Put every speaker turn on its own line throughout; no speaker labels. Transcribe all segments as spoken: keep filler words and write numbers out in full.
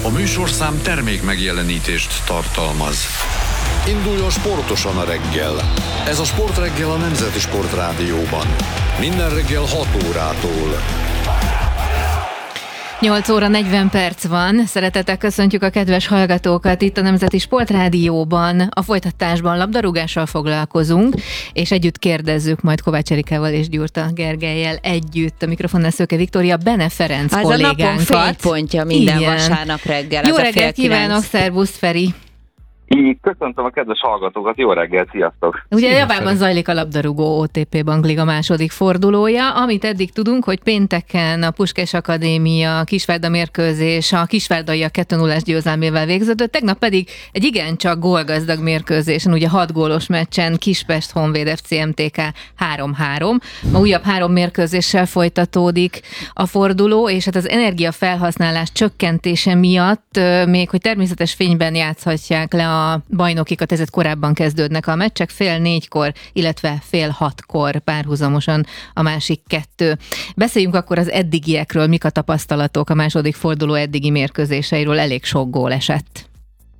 A műsorszám termék megjelenítést tartalmaz. Induljon sportosan a reggel. Ez a Sportreggel a Nemzeti Sportrádióban. Minden reggel hat órától.
nyolc óra negyven perc van. Szeretettel köszöntjük a kedves hallgatókat itt a Nemzeti Sportrádióban. A folytatásban labdarúgással foglalkozunk, és együtt kérdezzük majd Kovács Erikával és Gyurta Gergellyel együtt. A mikrofonnál Szőke Viktória, Bene Ferenc
az
kollégánkat.
Az a napon fénypontja minden
Igen.
vasárnap reggel.
Jó reggelt kívánok, szervusz Feri!
Így, köszöntöm a kedves hallgatókat, jó reggelt, sziasztok!
Ugye javában zajlik a labdarúgó o té pé Bank-liga második fordulója, amit eddig tudunk, hogy pénteken a Puskás Akadémia Kisvárda mérkőzés a kisvárdaiak kettő nullás győzelmével végződött, tegnap pedig egy igencsak gólgazdag mérkőzésen, ugye hat gólos meccsen Kispest Honvéd ef cé em té ká három három. Ma újabb három mérkőzéssel folytatódik a forduló, és hát az energiafelhasználás csökkentése miatt még, hogy természetes fényben játszhatják le a a bajnokikat, ezért korábban kezdődnek a meccsek, fél négykor, illetve fél hatkor párhuzamosan a másik kettő. Beszéljünk akkor az eddigiekről, mik a tapasztalatok a második forduló eddigi mérkőzéseiről, elég sok gól esett.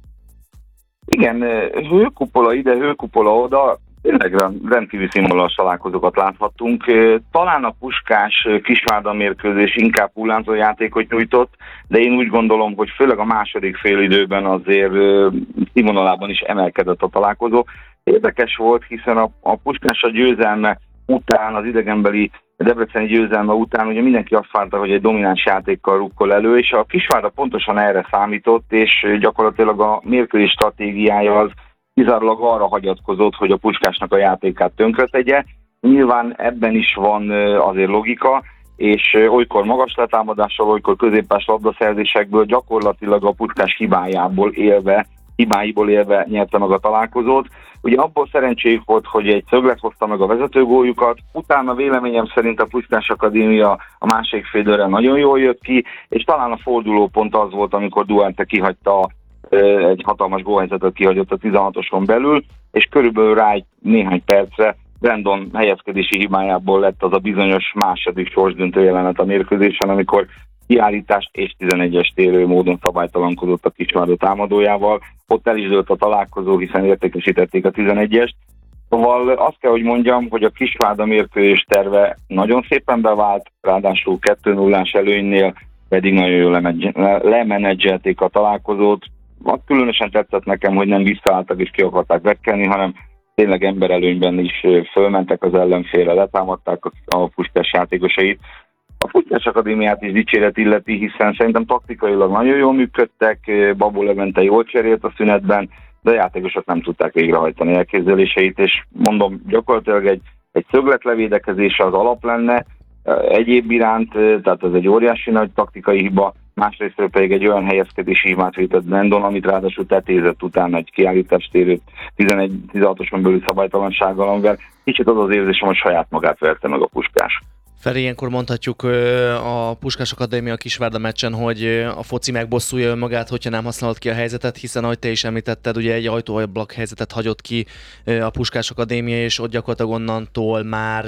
Igen, hőkupola ide, hőkupola oda, tényleg rendkívül színvonalas találkozókat láthattunk. Talán a Puskás Kisvárda mérkőzés inkább hullámzó játékot nyújtott, de én úgy gondolom, hogy főleg a második félidőben azért színvonalában is emelkedett a találkozó. Érdekes volt, hiszen a, a Puskás a győzelme után, az idegenbeli debreceni győzelme után ugye mindenki azt várta, hogy egy domináns játékkal rukkol elő, és a Kisvárda pontosan erre számított, és gyakorlatilag a mérkőzés stratégiája az kizárólag arra hagyatkozott, hogy a Puskásnak a játékát tönkretegye. Nyilván ebben is van azért logika, és olykor magas letámadással, olykor középpás labdaszerzésekből gyakorlatilag a Puskás hibájából élve, hibáiból élve nyerte meg a találkozót. Ugye abból szerencséjük volt, hogy egy szöglet hozta meg a vezetőgóljukat, utána véleményem szerint a Puskás Akadémia a másik félidőre nagyon jól jött ki, és talán a fordulópont az volt, amikor Duarte kihagyta egy hatalmas gólhelyzetet kihagyott a tizenhatoson belül, és körülbelül rá egy néhány percre Brandon helyezkedési hibájából lett az a bizonyos második sorsdöntő jelenet a mérkőzésen, amikor kiállítást és tizenegyes térő módon szabálytalankodott a Kisvárda támadójával. Ott el is dőlt a találkozó, hiszen értékesítették a tizenegyest. Szóval azt kell, hogy mondjam, hogy a Kisvárda mérkőzés terve nagyon szépen bevált, ráadásul kettő nullás előnynél pedig nagyon jól lemenedzselték a találkozót. Azt különösen tetszett nekem, hogy nem visszaálltak és ki akarták vetkenni, hanem tényleg emberelőnyben is fölmentek az ellenfélre, letámadták a Puskás játékosait. A Puskás Akadémiát is dicséret illeti, hiszen szerintem taktikailag nagyon jól működtek, Babó Levente jól cserélt a szünetben, de a játékosok nem tudták végrehajtani elképzeléseit, és mondom, gyakorlatilag egy, egy szögletlevédekezése az alap lenne, egyéb iránt, tehát ez egy óriási nagy taktikai hiba, másrésztről pedig egy olyan helyezkedési hibát vétett Brandon, amit ráadásul tetézett utána egy kiállítást érő tizenhatoson belül szabálytalansággal, amivel kicsit az az érzésem, hogy saját magát verte meg a Puskás.
Feri, ilyenkor mondhatjuk a Puskás Akadémia Kisvárda meccsen, hogy a foci megbosszulja önmagát, hogyha nem használod ki a helyzetet, hiszen ahogy te is említetted, ugye egy ajtóablak helyzetet hagyott ki a Puskás Akadémia, és ott gyakorlatilag onnantól már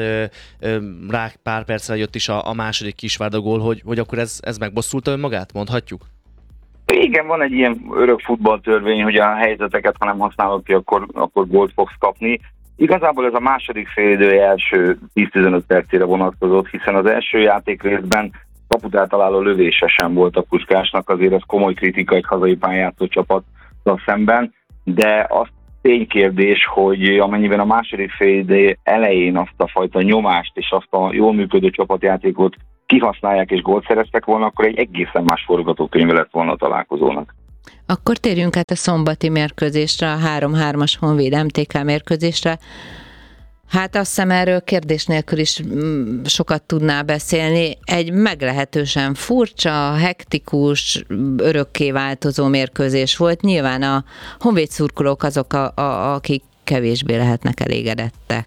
rá pár perccel jött is a, a második Kisvárda gól, hogy, hogy akkor ez, ez megbosszulta önmagát, mondhatjuk? Igen,
van egy ilyen örök futballtörvény, hogy a helyzeteket, ha nem használod ki, akkor, akkor gólt fogsz kapni. Igazából ez a második félidő első tíz-tizenöt percére vonatkozott, hiszen az első játékrészben kaput eltaláló lövése sem volt a Puskásnak, azért ez komoly kritika egy hazai pályázó csapattal szemben, de az ténykérdés, hogy amennyiben a második félidő elején azt a fajta nyomást és azt a jól működő csapatjátékot kihasználják és gólt szereztek volna, akkor egy egészen más forgatókönyve lett volna a találkozónak.
Akkor térjünk át a szombati mérkőzésre, a három hármas Honvéd em té ká mérkőzésre. Hát azt hiszem, erről kérdés nélkül is sokat tudná beszélni. Egy meglehetősen furcsa, hektikus, örökké változó mérkőzés volt. Nyilván a Honvéd szurkolók azok, a, a, akik kevésbé lehetnek elégedettek.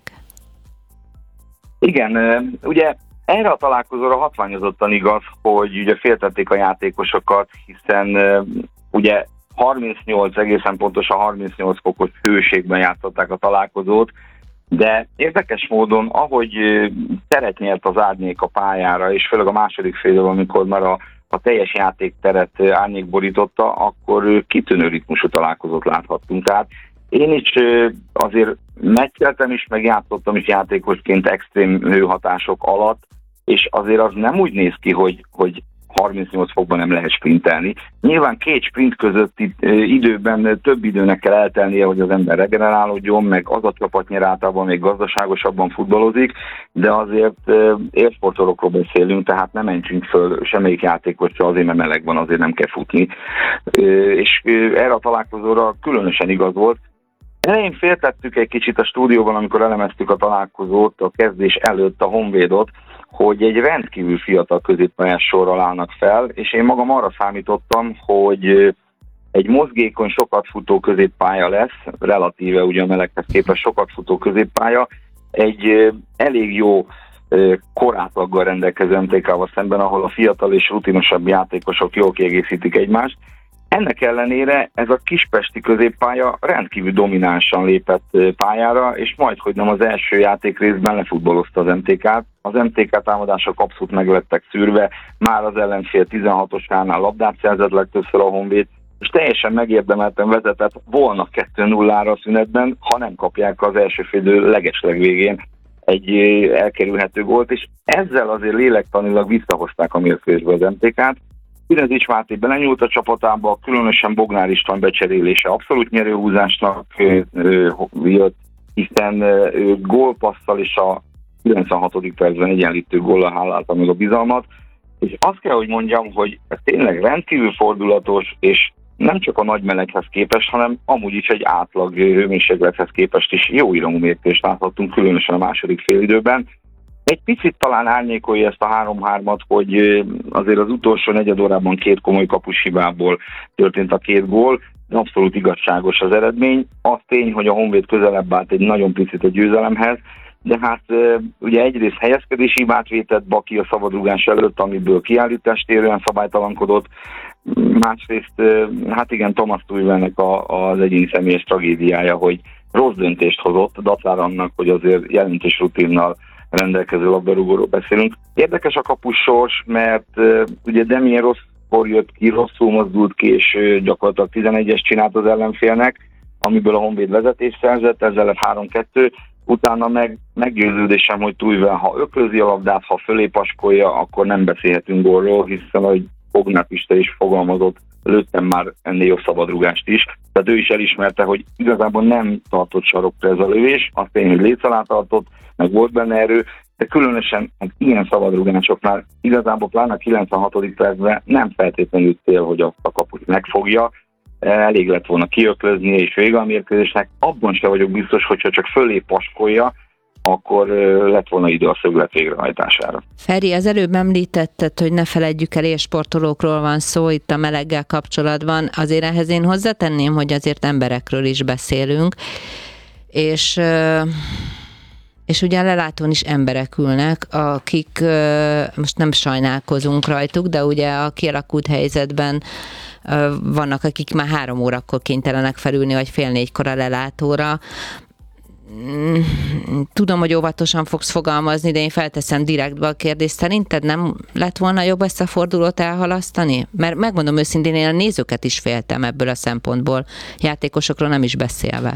Igen, ugye erre a találkozóra hatványozottan igaz, hogy ugye féltették a játékosokat, hiszen ugye harmincnyolc, egészen pontosan harmincnyolc fokos hőségben játszották a találkozót, de érdekes módon, ahogy teret nyert az árnyék a pályára, és főleg a második félidőben, amikor már a, a teljes játékteret árnyékborította, akkor kitűnő ritmusú találkozót láthattunk. Tehát én is azért meccseltem is, meg játszottam is játékosként extrém hőhatások alatt, és azért az nem úgy néz ki, hogy, hogy harmincnyolc fokban nem lehet sprintelni. Nyilván két sprint közötti időben több időnek kell eltelnie, hogy az ember regenerálódjon, meg az a csapat nyer általában még gazdaságosabban futballozik, de azért élsportolókról beszélünk, tehát nem mentsünk föl semmelyik játékosra azért, mert meleg van, azért nem kell futni. És erre a találkozóra különösen igaz volt. Elején féltettük egy kicsit a stúdióban, amikor elemeztük a találkozót, a kezdés előtt a Honvédot, hogy egy rendkívül fiatal középpályás sorral állnak fel, és én magam arra számítottam, hogy egy mozgékony, sokat futó középpálya lesz, relatíve ugye a meleghez képest sokat futó középpálya, egy elég jó korátlaggal rendelkező em té ká-val szemben, ahol a fiatal és rutinosabb játékosok jól kiegészítik egymást. Ennek ellenére ez a kispesti középpálya rendkívül dominánsan lépett pályára, és majdhogy nem az első játék részben lefutballozta az em té ká-t. Az em té ká támadások abszolút meg lettek szűrve, már az ellenfél tizenhatosánál labdát szerzett legtöbbször a Honvéd, és teljesen megérdemelten vezetett volna kettő nullára a szünetben, ha nem kapják az első félidő legesleg végén egy elkerülhető gólt, és ezzel azért lélektanilag visszahozták a mérkőzésbe az em té ká-t. Irezics Máté belenyúlt a csapatába, különösen Bognár István becserélése abszolút nyerőhúzásnak jött, hiszen ő gólpasszal és a kilencvenhatodik percben egyenlítő góllal hálálta meg a bizalmat, és azt kell, hogy mondjam, hogy ez tényleg rendkívül fordulatos, és nem csak a nagy meleghez képest, hanem amúgy is egy átlag hőmérséklethez képest is jó iramú mérkőzést láthattunk, különösen a második félidőben. Egy picit talán árnyékolja ezt a három-hármat, hogy azért az utolsó negyed órában két komoly kapushibából történt a két gól, de abszolút igazságos az eredmény. Az tény, hogy a Honvéd közelebb állt egy nagyon picit a győzelemhez, de hát ugye egyrészt helyezkedési hibát vétett Baki a szabadrugás előtt, amiből kiállítást érően szabálytalankodott, másrészt hát igen, Thomas Tuivelnek az egyéni személyes tragédiája, hogy rossz döntést hozott, dacára annak, hogy azért jelentős rutinnal rendelkező labdarúgóról beszélünk. Érdekes a kapus sors, mert uh, ugye Demien rosszkor jött ki, rosszul mozdult ki, és uh, gyakorlatilag tizenegyes csinált az ellenfélnek, amiből a Honvéd vezetést szerzett, ezzel lett három kettő, utána meg meggyőződésem, hogy Tuivel, ha öklözi a labdát, ha fölé paskolja, akkor nem beszélhetünk gólról, hiszen ahogy Bognár Pista is fogalmazott, lőttem már ennél jobb szabadrugást is. Tehát ő is elismerte, hogy igazából nem tartott sarokra ez a lövés, azt tény, hogy léc alá tartott, meg volt benne erő, de különösen hát ilyen szabadrugásoknál igazából pláne a kilencvenhatodik percben nem feltétlenül cél, hogy azt a kaput megfogja, elég lett volna kiöklözni és vége a mérkőzésnek. Abban sem vagyok biztos, hogyha csak fölé paskolja, akkor lett volna idő a szöglet végrehajtására.
Feri, az előbb említetted, hogy ne feledjük el, élsportolókról van szó itt a meleggel kapcsolatban. Azért ehhez én hozzátenném, hogy azért emberekről is beszélünk, és, és ugye a lelátón is emberek ülnek, akik most nem sajnálkozunk rajtuk, de ugye a kialakult helyzetben vannak, akik már három órakor kénytelenek felülni, vagy fél négykor a lelátóra. Tudom, hogy óvatosan fogsz fogalmazni, de én felteszem direktbe a kérdést. Szerinted nem lett volna jobb ezt a fordulót elhalasztani? Mert megmondom őszintén, én a nézőket is féltem ebből a szempontból, játékosokról nem is beszélve.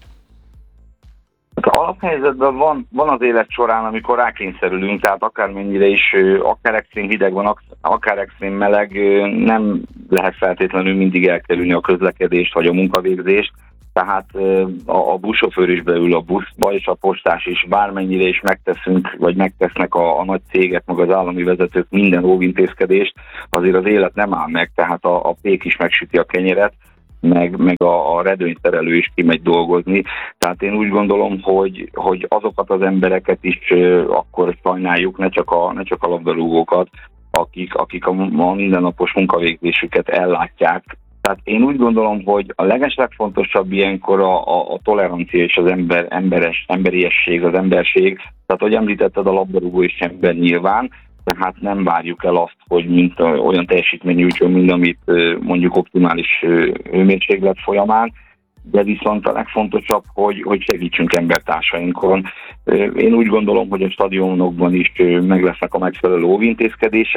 Az alaphelyzetben van, van az élet során, amikor rákényszerülünk, tehát akármennyire is, akár extrém hideg van, akár extrém meleg, nem lehet feltétlenül mindig elkerülni a közlekedést vagy a munkavégzést. Tehát a buszsofőr is beül a buszba, és a postás is, bármennyire is megteszünk, vagy megtesznek a, a nagy cégek, meg az állami vezetők minden óvintézkedést, azért az élet nem áll meg, tehát a, a pék is megsüti a kenyeret, meg, meg a, a redőnyszerelő is kimegy dolgozni. Tehát én úgy gondolom, hogy, hogy azokat az embereket is uh, akkor sajnáljuk, ne csak a, ne csak a labdarúgókat, akik, akik a, a mindennapos munkavégzésüket ellátják. Tehát én úgy gondolom, hogy a legeslegfontosabb ilyenkor a, a, a tolerancia és az ember, emberes, emberiesség, az emberség. Tehát, ahogy említetted, a labdarúgó is ember nyilván, tehát nem várjuk el azt, hogy mint olyan teljesítmény nyújtson, mint amit mondjuk optimális hőmérséklet folyamán, de viszont a legfontosabb, hogy, hogy segítsünk embertársainkon. Én úgy gondolom, hogy a stadionokban is meg lesznek a megfelelő óvintézkedések,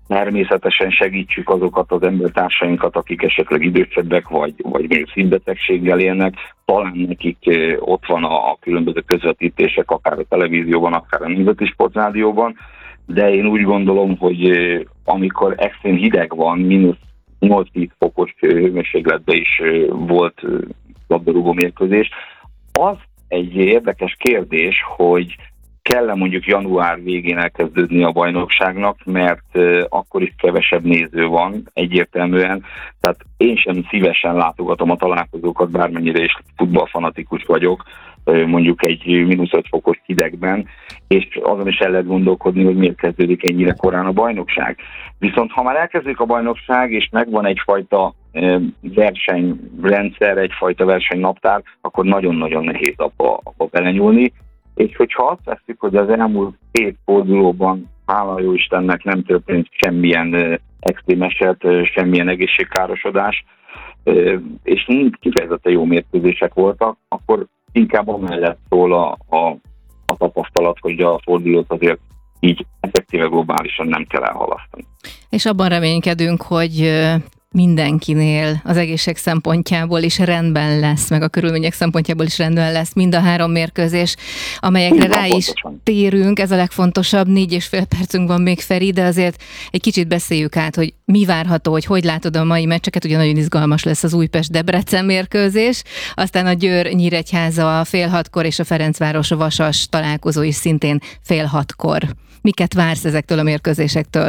természetesen segítsük azokat az embertársainkat, akik esetleg idősebbek, vagy, vagy még szívbetegséggel élnek, talán nekik ott van a, a különböző közvetítések, akár a televízióban, akár a Nemzeti Sportrádióban, de én úgy gondolom, hogy amikor extrém hideg van, mínusz nyolc-tíz fokos hőmérsékletben is volt labdarúgó mérkőzés, az egy érdekes kérdés, hogy kell-e mondjuk január végén elkezdődni a bajnokságnak, mert uh, akkor is kevesebb néző van egyértelműen, tehát én sem szívesen látogatom a találkozókat, bármennyire is futballfanatikus vagyok, uh, mondjuk egy mínusz öt fokos hidegben, és azon is el lehet gondolkodni, hogy miért kezdődik ennyire korán a bajnokság. Viszont ha már elkezdődik a bajnokság, és megvan egyfajta uh, versenyrendszer, egyfajta versenynaptár, akkor nagyon-nagyon nehéz abba, abba belenyúlni. És hogyha azt veszik, hogy az elmúlt két fordulóban, hála jó Istennek nem történt semmilyen uh, extrém eset, uh, semmilyen egészségkárosodás, uh, és kifejezetten jó mérkőzések voltak, akkor inkább amellett szól a, a, a tapasztalat, hogy a fordulót azért így effektíve globálisan nem kell elhalasztani.
És abban reménykedünk, hogy mindenkinél az egészség szempontjából is rendben lesz, meg a körülmények szempontjából is rendben lesz mind a három mérkőzés, amelyekre rá is térünk. Ez a legfontosabb, négy és fél percünk van még, Feri, de azért egy kicsit beszéljük át, hogy mi várható, hogy hogy látod a mai meccseket, ugye nagyon izgalmas lesz az Újpest-Debrecen mérkőzés, aztán a Győr-Nyíregyháza fél hatkor és a Ferencváros-Vasas találkozó is szintén fél hatkor. Miket vársz ezektől a mérkőzésektől?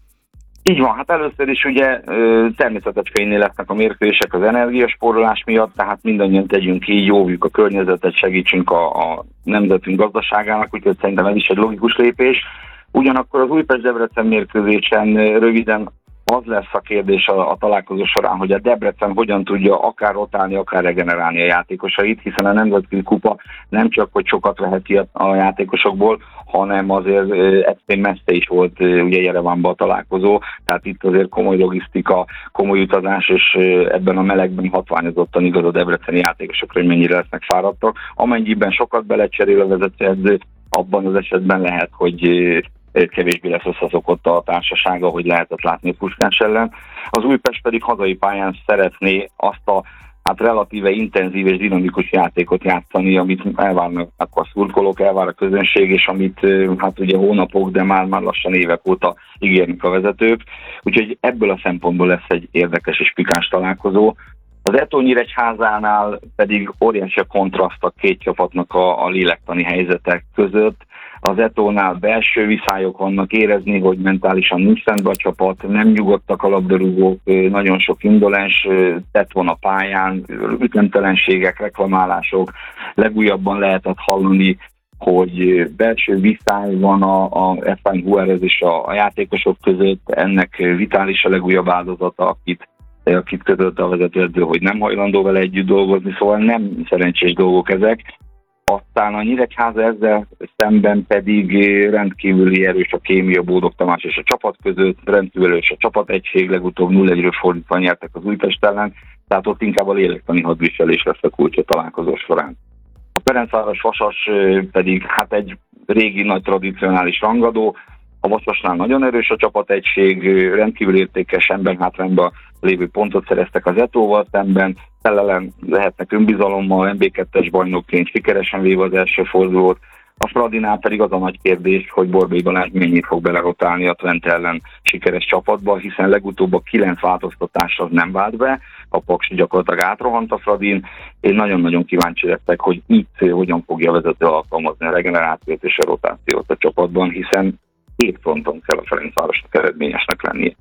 Így van, hát először is ugye természetes fénynél lesznek a mérkőzések az energiaspórolás miatt, tehát mindannyian tegyünk így, jóvjuk a környezetet, segítsünk a, a nemzetünk gazdaságának, úgyhogy szerintem ez is egy logikus lépés. Ugyanakkor az Újpest-Debrecen mérkőzésen röviden az lesz a kérdés a, a találkozó során, hogy a Debrecen hogyan tudja akár rotálni, akár regenerálni a játékosait, hiszen a Nemzetközi Kupa nem csak, hogy sokat vehet ki a, a játékosokból, hanem azért egyszerűen messze is volt ugye Jerevánban a találkozó, tehát itt azért komoly logisztika, komoly utazás, és ebben a melegben hatványozottan igaz a debreceni játékosokra, hogy mennyire lesznek fáradtak. Amennyiben sokat belecserél a vezetőedző, abban az esetben lehet, hogy kevésbé lesz összeszokott a társasága, hogy lehetett látni a Puskás ellen. Az Újpest pedig hazai pályán szeretné azt a hát relatíve intenzív és dinamikus játékot játszani, amit elvárnak a szurkolók, elvár a közönség, és amit hát ugye hónapok, de már, már lassan évek óta ígérnek a vezetők. Úgyhogy ebből a szempontból lesz egy érdekes és pikáns találkozó. Az Eto Nyíregyházánál pedig óriási a kontraszt a két csapatnak a, a lélektani helyzetek között. Az Etónál belső viszályok vannak, érezni, hogy mentálisan nincs rendben a csapat, nem nyugodtak a labdarúgók, nagyon sok indolens tett van a pályán, ütemtelenségek, reklamálások. Legújabban lehetett hallani, hogy belső viszály van a, a Efrain Juárez és a, a játékosok között, ennek Vitális a legújabb áldozata, akit akit közölte a vezetőedző, hogy nem hajlandó vele együtt dolgozni, szóval nem szerencsés dolgok ezek. Aztán a Nyíregyháza ezzel szemben pedig rendkívüli erős a kémia Bódog Tamás és a csapat között, rendkívül erős a csapategység, legutóbb nulla egyről fordítva nyertek az Újpest ellen, tehát ott inkább a lélektani hadviselés lesz a kulcs a találkozó során. A Ferencváros-Vasas pedig hát egy régi nagy tradicionális rangadó, a Vasasnál nagyon erős a csapategység, rendkívül értékes emberhátrányban lévő pontot szereztek az Etóval szemben, felelen lehetnek önbizalommal, em bé kettes bajnokként sikeresen véve az első fordulót. A Fradinál pedig az a nagy kérdés, hogy Borbély Balázs mennyit fog belerotálni a Twente ellen sikeres csapatba, hiszen legutóbb a kilenc változtatás az nem vált be, a Paks gyakorlatilag átrohant a Fradin. Én nagyon-nagyon kíváncsi lettek, hogy itt hogyan fogja vezető alkalmazni a regenerációt és a rotációt a csapatban, hiszen két fronton kell a Ferencvárosnak eredményesnek lennie.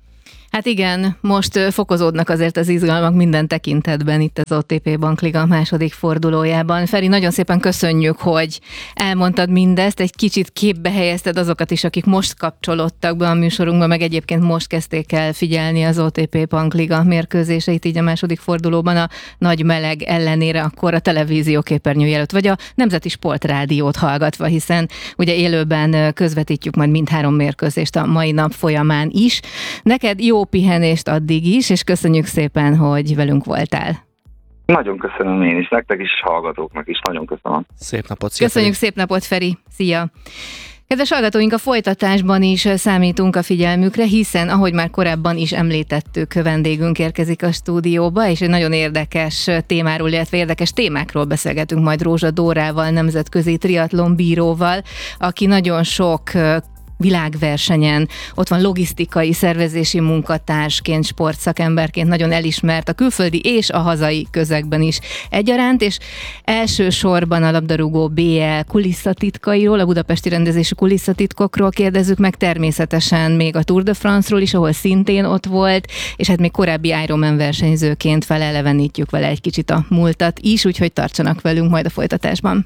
Hát igen, most fokozódnak azért az izgalmak minden tekintetben itt az o té pé Bankliga második fordulójában. Feri, nagyon szépen köszönjük, hogy elmondtad mindezt, egy kicsit képbe helyezted azokat is, akik most kapcsolódtak be a műsorunkba, meg egyébként most kezdték el figyelni az o té pé Bankliga mérkőzéseit így a második fordulóban a nagy meleg ellenére, akkor a televízió képernyője előtt, vagy a Nemzeti Sportrádiót hallgatva, hiszen ugye élőben közvetítjük majd mindhárom mérkőzést a mai nap folyamán is. Neked jó pihenést addig is, és köszönjük szépen, hogy velünk voltál.
Nagyon köszönöm én is, nektek is, hallgatóknak is, nagyon köszönöm.
Szép napot, szia,
Köszönjük,
Feri.
Szép napot, Feri. Szia! Kedves hallgatóink, a folytatásban is számítunk a figyelmükre, hiszen ahogy már korábban is említettük, vendégünk érkezik a stúdióba, és egy nagyon érdekes témáról, illetve érdekes témákról beszélgetünk majd Rózsa Dórával, nemzetközi triatlon bíróval, aki nagyon sok világversenyen, ott van logisztikai, szervezési munkatársként, sportszakemberként nagyon elismert a külföldi és a hazai közegben is egyaránt, és elsősorban a labdarúgó bé el kulisszatitkairól, a budapesti rendezési kulisszatitkokról kérdezzük meg, természetesen még a Tour de France-ról is, ahol szintén ott volt, és hát még korábbi Ironman versenyzőként felelevenítjük vele egy kicsit a múltat is, úgyhogy tartsanak velünk majd a folytatásban.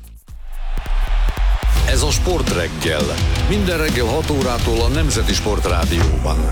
Ez a Sportreggel. Minden reggel hat órától a Nemzeti Sportrádióban.